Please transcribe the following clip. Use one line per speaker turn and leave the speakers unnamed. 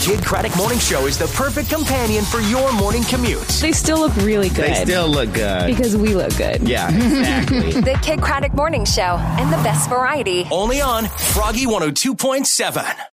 Kid Craddock Morning Show is the perfect companion for your morning commute.
They still look really good.
They still look good.
Because we look good.
Yeah, exactly.
The Kid Craddock Morning Show and the best variety.
Only on Froggy 102.7.